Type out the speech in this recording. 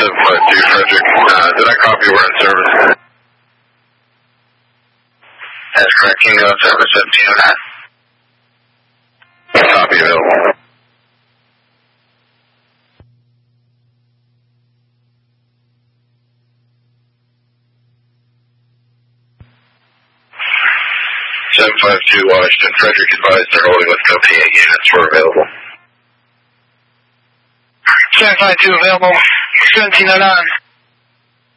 752 Frederick. Did I copy we're in service? That's correct. Can you go on service 1709? Copy available. Washington. Frederick advised they're holding with company 8 units were available. 752 available. 1709.